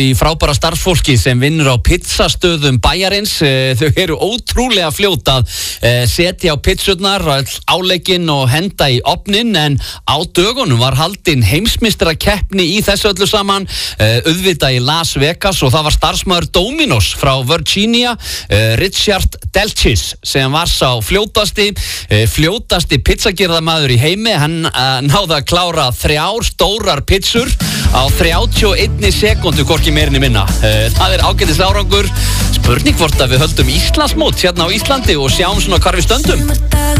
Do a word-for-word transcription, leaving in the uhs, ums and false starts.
Í frábæra starfsfólki sem vinnur á pizzastöðum bæjarins, þau eru ótrúlega fljót að setja á pizzurnar, álegginn og henda í ofnin, en á dögunum var haldin heimsmeistarakeppni í þessu öllu saman, auðvitað í Las Vegas, og það var starfsmaður Domino's frá Virginia, Richard Delchis, sem var sá fljótasti, fljótasti pizzagerðamaður í heimi. Hann náði að klára þrjár stórar pizzur á þrjátíu og einni sekúndu, hvorki meirinni minna. Það er ágætis árangur. Spurning hvort að við höldum Íslandsmót hérna á Íslandi og sjáum svona hvar við stöndum.